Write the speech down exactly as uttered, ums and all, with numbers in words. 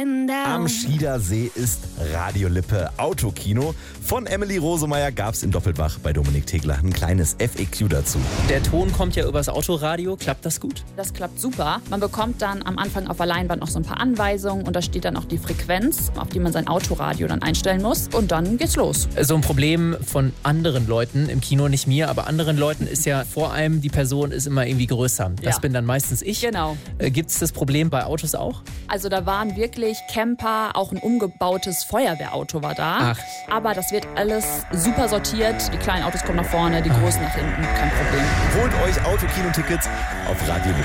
going down. Am Schiedersee ist Radio Lippe Autokino. Von Emily Rosemeyer gab es in Doppelbach bei Dominik Tegler ein kleines F A Q dazu. Der Ton kommt ja übers Autoradio. Klappt das gut? Das klappt super. Man bekommt dann am Anfang auf der Leinwand noch so ein paar Anweisungen und da steht dann auch die Frequenz, auf die man sein Autoradio dann einstellen muss und dann geht's los. So ein Problem von anderen Leuten im Kino, nicht mir, aber anderen Leuten ist ja vor allem, die Person ist immer irgendwie größer. Das Ja. bin dann meistens ich. Genau. Äh, Gibt es das Problem bei Autos auch? Also da waren wirklich Camper, auch ein umgebautes Feuerwehrauto war da. Ach. Aber das wird alles super sortiert. Die kleinen Autos kommen nach vorne, die großen nach hinten, kein Problem. Holt euch Autokino-Tickets auf Radio Lippe.